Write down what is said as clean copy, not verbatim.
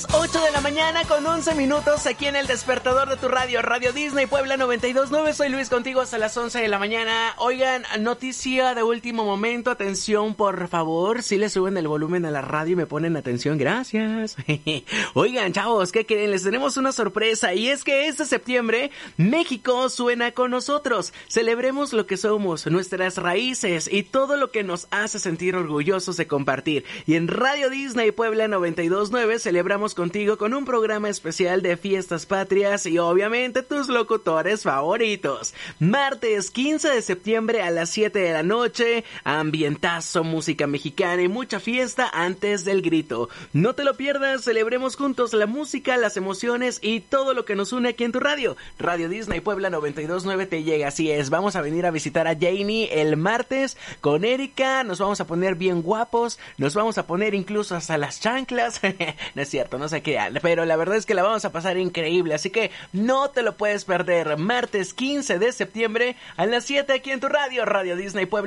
las 8 de la mañana con 11 minutos aquí en el despertador de tu radio, Radio Disney Puebla 92.9. Soy Luis contigo hasta las 11 de la mañana. Oigan, noticia de último momento, atención por favor, si le suben el volumen a la radio y me ponen atención, gracias. Oigan, chavos, ¿qué creen? Les tenemos una sorpresa y es que este septiembre México suena con nosotros. Celebremos lo que somos, nuestras raíces y todo lo que nos hace sentir orgullosos de compartir. Y en Radio Disney Puebla 92.9 celebramos contigo con un programa especial de fiestas patrias y obviamente tus locutores favoritos. Martes 15 de septiembre a las 7 de la noche, ambientazo, música mexicana y mucha fiesta antes del grito. No te lo pierdas, celebremos juntos la música, las emociones y todo lo que nos une aquí en tu radio. Radio Disney Puebla 92.9 te llega, así es, vamos a venir a visitar a Janie el martes con Erika, nos vamos a poner bien guapos, nos vamos a poner incluso hasta las chanclas. No es cierto, no se crean, pero la verdad es que la vamos a pasar increíble, así que no te lo puedes perder. Martes 15 de septiembre a las 7 aquí en tu radio, Radio Disney Puebla.